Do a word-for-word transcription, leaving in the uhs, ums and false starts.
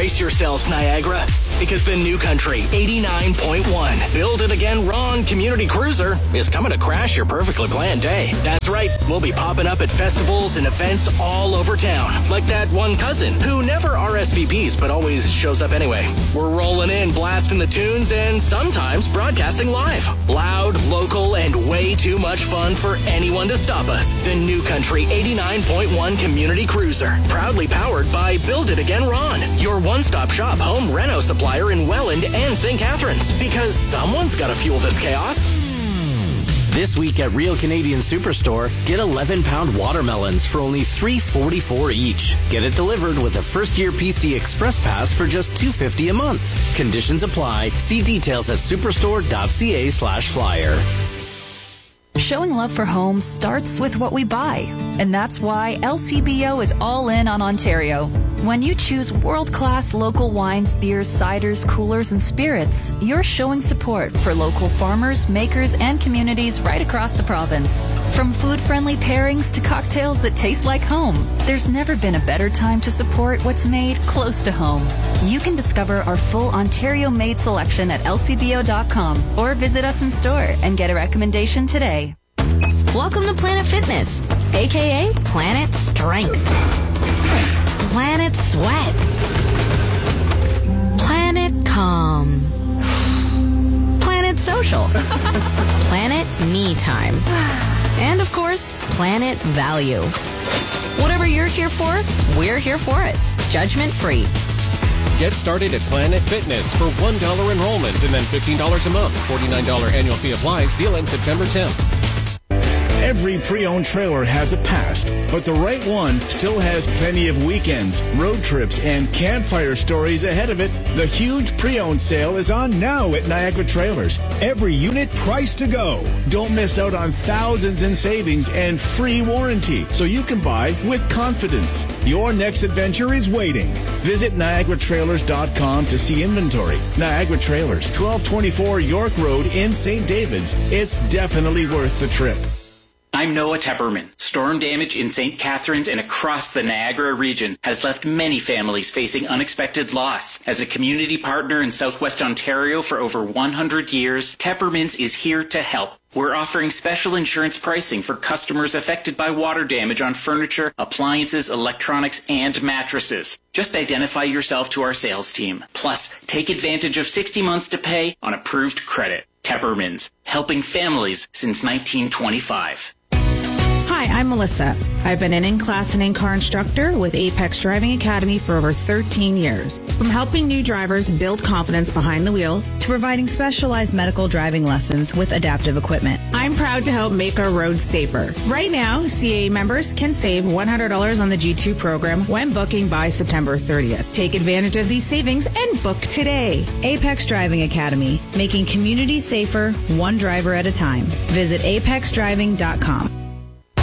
Brace yourselves, Niagara, because the New Country eighty-nine point one Build It Again Ron Community Cruiser is coming to crash your perfectly planned day. That's right, we'll be popping up at festivals and events all over town, like that one cousin who never R S V Ps but always shows up anyway. We're rolling in, blasting the tunes, and sometimes broadcasting live. Loud, local, and way too much fun for anyone to stop us. The New Country eighty-nine point one Community Cruiser, proudly powered by Build It Again Ron, your one-stop shop home reno supplier in Welland and Saint Catharines. Because someone's got to fuel this chaos. This week at Real Canadian Superstore, get eleven pound watermelons for only three dollars and forty-four cents each. Get it delivered with a first-year P C Express Pass for just two dollars and fifty cents a month. Conditions apply. See details at superstore.ca slash flyer. Showing love for homes starts with what we buy, and that's why L C B O is all in on Ontario. When you choose world-class local wines, beers, ciders, coolers, and spirits, you're showing support for local farmers, makers, and communities right across the province. From food-friendly pairings to cocktails that taste like home, there's never been a better time to support what's made close to home. You can discover our full Ontario-made selection at L C B O dot com or visit us in store and get a recommendation today. Welcome to Planet Fitness, aka Planet Strength, Planet Sweat, Planet Calm, Planet Social, Planet Me Time, and of course, Planet Value. Whatever you're here for, we're here for it. Judgment free. Get started at Planet Fitness for one dollar enrollment and then fifteen dollars a month. forty-nine dollars annual fee applies. Deal ends September tenth. Every pre-owned trailer has a past, but the right one still has plenty of weekends, road trips, and campfire stories ahead of it. The huge pre-owned sale is on now at Niagara Trailers. Every unit priced to go. Don't miss out on thousands in savings and free warranty, so you can buy with confidence. Your next adventure is waiting. Visit Niagara Trailers dot com to see inventory. Niagara Trailers, twelve twenty-four York Road in Saint David's. It's definitely worth the trip. I'm Noah Tepperman. Storm damage in Saint Catharines and across the Niagara region has left many families facing unexpected loss. As a community partner in Southwest Ontario for over one hundred years, Teppermans is here to help. We're offering special insurance pricing for customers affected by water damage on furniture, appliances, electronics, and mattresses. Just identify yourself to our sales team. Plus, take advantage of sixty months to pay on approved credit. Teppermans, helping families since nineteen twenty-five. Hi, I'm Melissa. I've been an in-class and in-car instructor with Apex Driving Academy for over thirteen years. From helping new drivers build confidence behind the wheel to providing specialized medical driving lessons with adaptive equipment, I'm proud to help make our roads safer. Right now, C A members can save one hundred dollars on the G two program when booking by September thirtieth. Take advantage of these savings and book today. Apex Driving Academy, making communities safer, one driver at a time. Visit apex driving dot com.